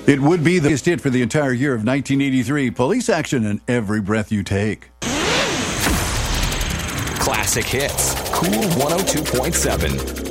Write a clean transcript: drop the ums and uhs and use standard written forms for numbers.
It would be the biggest hit for the entire year of 1983. Police Action and Every Breath You Take. Classic hits. Cool 102.7.